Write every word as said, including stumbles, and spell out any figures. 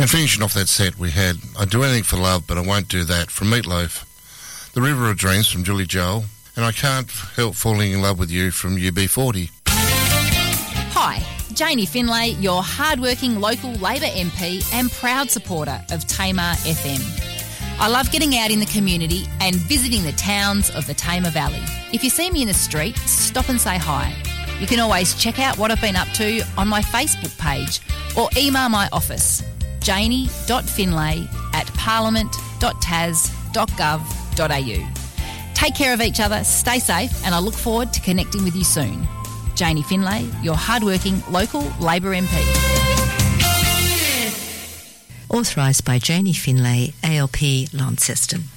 And finishing off that set, we had I'd Do Anything for Love, But I Won't Do That from Meatloaf, The River of Dreams from Julie Joel, and I Can't Help Falling in Love with You from U B forty. Hi, Janie Finlay, your hard-working local Labor M P and proud supporter of Tamar F M. I love getting out in the community and visiting the towns of the Tamar Valley. If you see me in the street, stop and say hi. You can always check out what I've been up to on my Facebook page or email my office, janie dot finlay at parliament dot tas dot gov dot a u. Take care of each other, stay safe, and I look forward to connecting with you soon. Janie Finlay, your hard-working local Labor M P. Authorised by Janie Finlay, A L P Launceston.